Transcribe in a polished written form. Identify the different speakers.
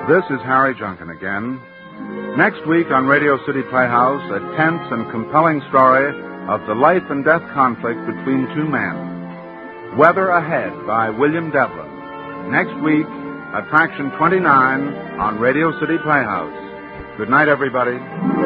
Speaker 1: This is Harry Junkin again. Next week on Radio City Playhouse, a tense and compelling story of the life and death conflict between two men. Weather Ahead by William Devlin. Next week, Attraction 29 on Radio City Playhouse. Good night, everybody.